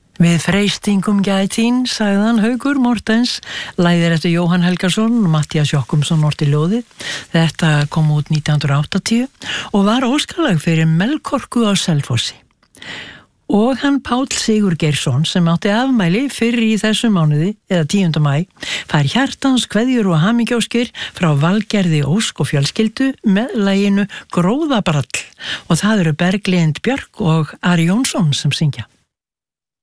Við freistingum gætín, sagðan Haukur Mortens, lagðir eftir Jóhann Helgason, Matthías Jochumsson orti ljóðið. Þetta kom út 1980 og var óskalag fyrir Melkorku á Selfossi. Og hann Páll Sigurgeirsson sem átti afmæli fyrr í þessum mánuði, eða 10. maí, fær hjartans kveðjur og hamingjóskir frá Valgerði Ósk og fjölskyldu með laginu Gróðabrall og það eru Berglind Björk og Ari Jónsson sem syngja.